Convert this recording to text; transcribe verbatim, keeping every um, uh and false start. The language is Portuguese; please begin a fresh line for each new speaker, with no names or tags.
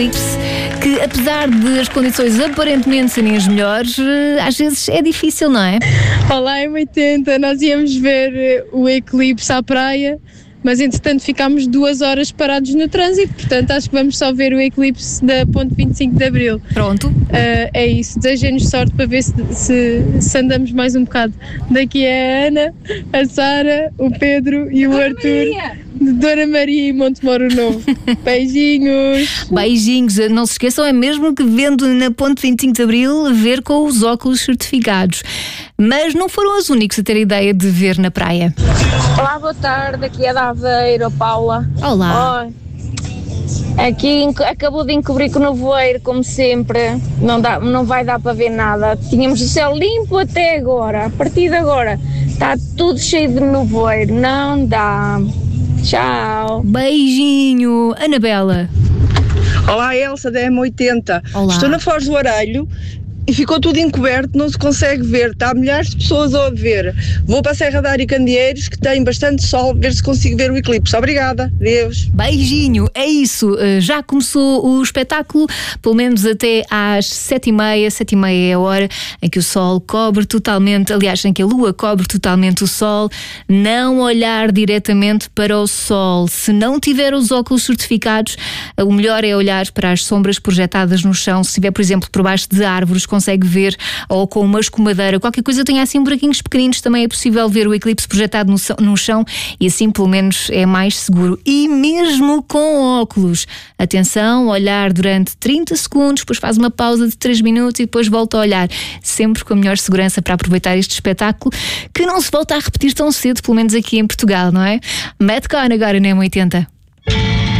Que apesar de as condições aparentemente serem as melhores, às vezes é difícil, não é?
Olá, em oitenta, nós íamos ver o eclipse à praia, mas entretanto ficámos duas horas parados no trânsito, portanto acho que vamos só ver o eclipse da ponte vinte e cinco de Abril.
Pronto.
Uh, é isso, desejem-nos sorte para ver se, se, se andamos mais um bocado. Daqui é a Ana, a Sara, o Pedro e o
Dona
Arthur,
Maria.
de Dona Maria e Montemoro Novo. Beijinhos!
Beijinhos, não se esqueçam, é mesmo que vendo na ponte vinte e cinco de Abril, ver com os óculos certificados. Mas não foram os únicos a ter a ideia de ver na praia.
Olá, boa tarde, aqui é da Aveiro, Paula.
Olá.
Oh, aqui acabou de encobrir com o nevoeiro, como sempre, não, dá, não vai dar para ver nada. Tínhamos o céu limpo até agora, a partir de agora está tudo cheio de nevoeiro, não dá. Tchau.
Beijinho, Anabela.
Olá, Elsa da M oitenta.
Olá.
Estou na Foz do Arelho e ficou tudo encoberto, não se consegue ver, está milhares de pessoas a ver. Vou para a Serra da Aricandeeiros, que tem bastante sol, ver se consigo ver o eclipse. Obrigada, Deus.
Beijinho, é isso, já começou o espetáculo, pelo menos até às sete e meia, sete e meia é a hora em que o sol cobre totalmente, aliás, em que a lua cobre totalmente o sol. Não olhar diretamente para o sol, se não tiver os óculos certificados, o melhor é olhar para as sombras projetadas no chão. Se estiver, por exemplo, por baixo de árvores, consegue ver, ou com uma escumadeira, qualquer coisa tenha assim buraquinhos pequeninos, também é possível ver o eclipse projetado no, no chão, e assim pelo menos é mais seguro. E mesmo com óculos, atenção, olhar durante trinta segundos, depois faz uma pausa de três minutos e depois volta a olhar, sempre com a melhor segurança para aproveitar este espetáculo que não se volta a repetir tão cedo, pelo menos aqui em Portugal, não é? Matt Cohen agora na M oitenta.